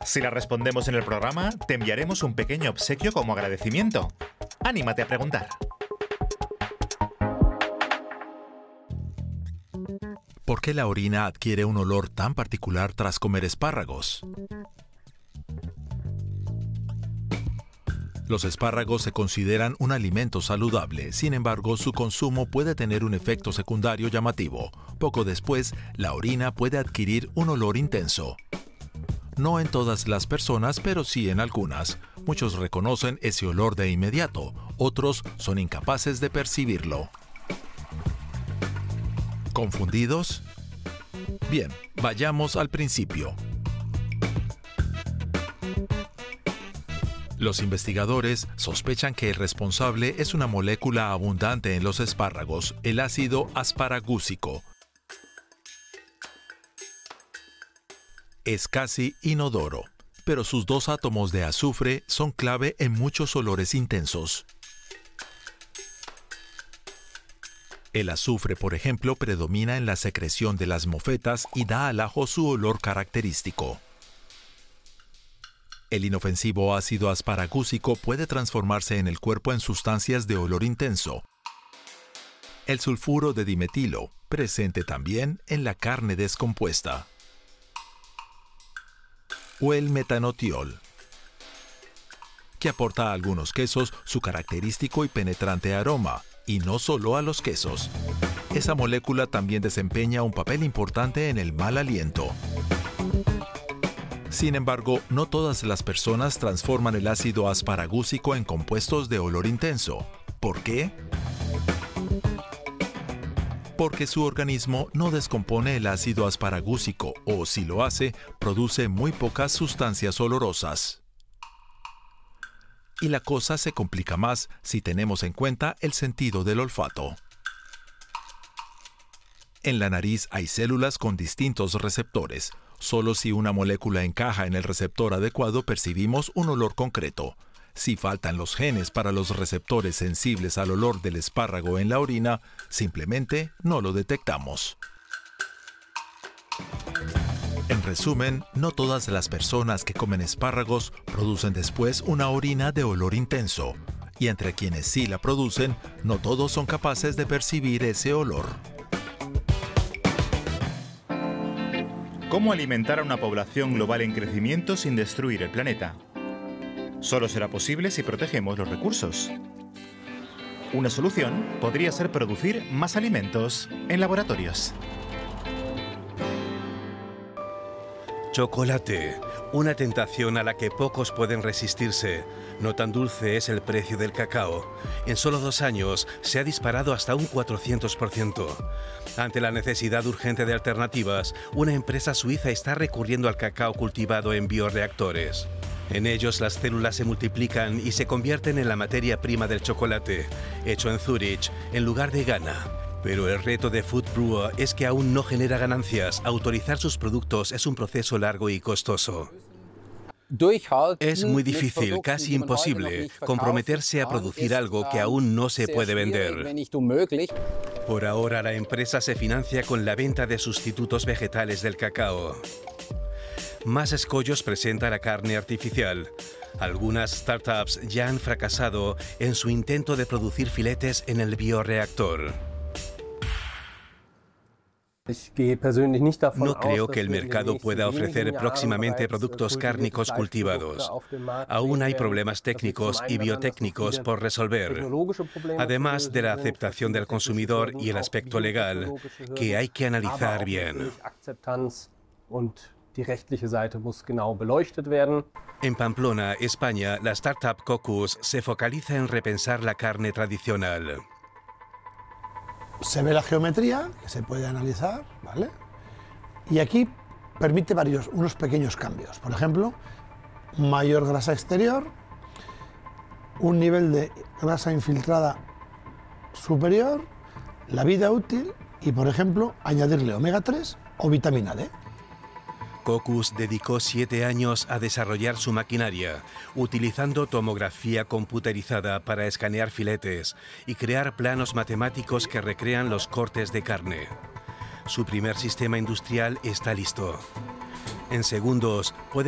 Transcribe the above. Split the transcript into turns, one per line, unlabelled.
Si la respondemos en el programa, te enviaremos un pequeño obsequio como agradecimiento. Anímate a preguntar.
¿Por qué la orina adquiere un olor tan particular tras comer espárragos? Los espárragos se consideran un alimento saludable, sin embargo, su consumo puede tener un efecto secundario llamativo. Poco después, la orina puede adquirir un olor intenso. No en todas las personas, pero sí en algunas. Muchos reconocen ese olor de inmediato, otros son incapaces de percibirlo. ¿Confundidos? Bien, vayamos al principio. Los investigadores sospechan que el responsable es una molécula abundante en los espárragos, el ácido asparagúsico. Es casi inodoro, pero sus 2 átomos de azufre son clave en muchos olores intensos. El azufre, por ejemplo, predomina en la secreción de las mofetas y da al ajo su olor característico. El inofensivo ácido asparagúsico puede transformarse en el cuerpo en sustancias de olor intenso. El sulfuro de dimetilo, presente también en la carne descompuesta. O el metanotiol, que aporta a algunos quesos su característico y penetrante aroma, y no solo a los quesos. Esa molécula también desempeña un papel importante en el mal aliento. Sin embargo, no todas las personas transforman el ácido asparagúsico en compuestos de olor intenso. ¿Por qué? Porque su organismo no descompone el ácido asparagúsico o, si lo hace, produce muy pocas sustancias olorosas. Y la cosa se complica más si tenemos en cuenta el sentido del olfato. En la nariz hay células con distintos receptores. Solo si una molécula encaja en el receptor adecuado percibimos un olor concreto. Si faltan los genes para los receptores sensibles al olor del espárrago en la orina, simplemente no lo detectamos. En resumen, no todas las personas que comen espárragos producen después una orina de olor intenso. Y entre quienes sí la producen, no todos son capaces de percibir ese olor.
¿Cómo alimentar a una población global en crecimiento sin destruir el planeta? Solo será posible si protegemos los recursos. Una solución podría ser producir más alimentos en laboratorios.
Chocolate, una tentación a la que pocos pueden resistirse. No tan dulce es el precio del cacao. En solo 2 años se ha disparado hasta un 400%. Ante la necesidad urgente de alternativas, una empresa suiza está recurriendo al cacao cultivado en bioreactores. En ellos las células se multiplican y se convierten en la materia prima del chocolate, hecho en Zúrich, en lugar de Ghana. Pero el reto de Food Brewer es que aún no genera ganancias. Autorizar sus productos es un proceso largo y costoso. Es muy difícil, casi imposible, comprometerse a producir algo que aún no se puede vender. Por ahora, la empresa se financia con la venta de sustitutos vegetales del cacao. Más escollos presenta la carne artificial. Algunas startups ya han fracasado en su intento de producir filetes en el bioreactor. No creo que el mercado pueda ofrecer próximamente productos cárnicos cultivados. Aún hay problemas técnicos y biotécnicos por resolver, además de la aceptación del consumidor y el aspecto legal, que hay que analizar bien. En Pamplona, España, la startup Cocus se focaliza en repensar la carne tradicional.
Se ve la geometría, que se puede analizar, ¿vale? Y aquí permite unos pequeños cambios. Por ejemplo, mayor grasa exterior, un nivel de grasa infiltrada superior, la vida útil y, por ejemplo, añadirle omega 3 o vitamina D.
Cocus dedicó 7 años a desarrollar su maquinaria, utilizando tomografía computerizada para escanear filetes y crear planos matemáticos que recrean los cortes de carne. Su primer sistema industrial está listo. En segundos puede